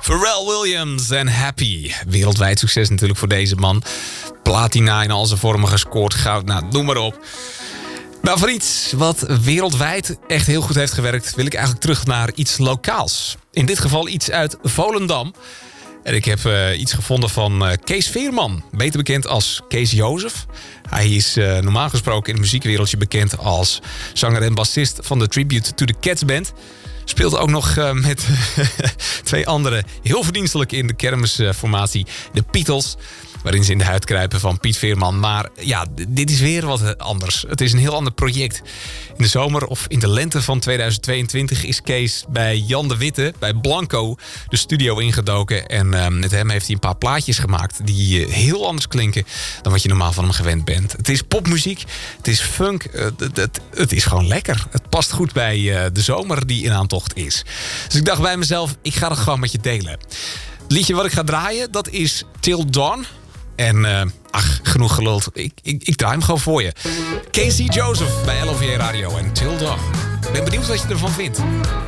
Pharrell Williams en Happy. Wereldwijd succes natuurlijk voor deze man. Platina in al zijn vormen gescoord. Goud, nou, noem maar op. Nou, voor iets wat wereldwijd echt heel goed heeft gewerkt... wil ik eigenlijk terug naar iets lokaals. In dit geval iets uit Volendam. En ik heb iets gevonden van Kees Veerman. Beter bekend als Kees Jozef. Hij is normaal gesproken in het muziekwereldje bekend als zanger en bassist van de Tribute to the Cats Band. Speelde ook nog met twee anderen heel verdienstelijk in de kermisformatie de Beatles. Waarin ze in de huid kruipen van Piet Veerman. Maar ja, dit is weer wat anders. Het is een heel ander project. In de zomer of in de lente van 2022 is Kees bij Jan de Witte, bij Blanco, de studio ingedoken. En met hem heeft hij een paar plaatjes gemaakt die heel anders klinken dan wat je normaal van hem gewend bent. Het is popmuziek, het is funk, het is gewoon lekker. Het past goed bij de zomer die in aantocht is. Dus ik dacht bij mezelf, ik ga het gewoon met je delen. Het liedje wat ik ga draaien, dat is Till Dawn. En genoeg geluld. Ik draai hem gewoon voor je. Casey Joseph bij LOVA Radio en Till Dawn. Ik ben benieuwd wat je ervan vindt.